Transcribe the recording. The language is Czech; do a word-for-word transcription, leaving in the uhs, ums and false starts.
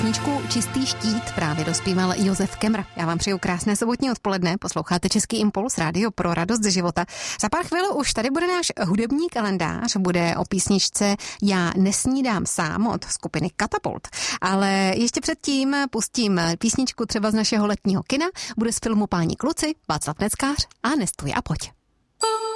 Písničku Čistý štít právě dospíval Josef Kemr. Já vám přeju krásné sobotní odpoledne, posloucháte Český impuls, rádio pro radost života. Za pár chvíli už tady bude náš hudební kalendář, bude o písničce Já nesnídám sám od skupiny Katapult. Ale ještě předtím pustím písničku třeba z našeho letního kina, bude z filmu Páni kluci, Václav Neckář a Nestuj a pojď.